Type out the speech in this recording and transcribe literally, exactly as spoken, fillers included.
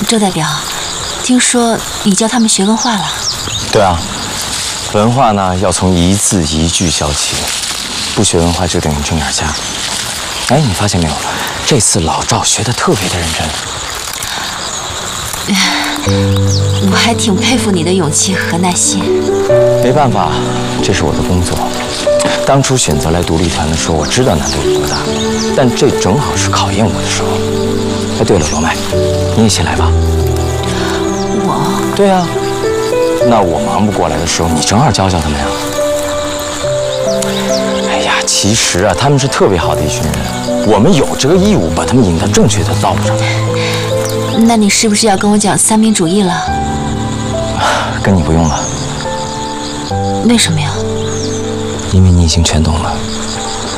周代表，听说你教他们学文化了？ 对啊，文化呢要从一字一句教起，不学文化就等于睁眼瞎。哎，你发现没有？这次老赵学的特别的认真。我还挺佩服你的勇气和耐心。 没办法，这是我的工作。当初选择来独立团的时候，我知道难度有多大，但这正好是考验我的时候。哎，对了，罗麦，你也一起来吧。 我？ 对啊，那我忙不过来的时候，你正好教教他们呀。哎呀，其实啊，他们是特别好的一群人，我们有这个义务把他们引到正确的道路上。 那你是不是要跟我讲三民主义了？ 跟你不用了。 为什么呀？ 因为你已经全懂了。